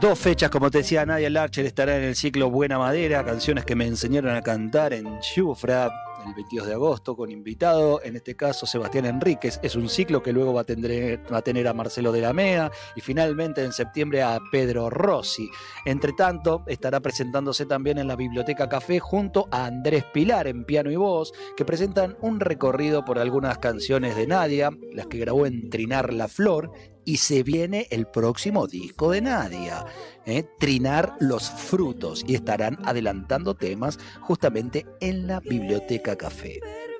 2 fechas, como te decía, Nadia Larcher estará en el ciclo Buena Madera, canciones que me enseñaron a cantar en Jufra, el 22 de agosto, con invitado, en este caso Sebastián Enríquez. Es un ciclo que luego va a tener a Marcelo de la Mea y finalmente en septiembre a Pedro Rossi. Entre tanto, estará presentándose también en la Biblioteca Café junto a Andrés Pilar en piano y voz, que presentan un recorrido por algunas canciones de Nadia, las que grabó en Trinar la Flor, y se viene el próximo disco de Nadia, Trinar los Frutos, y estarán adelantando temas justamente en la Biblioteca Café.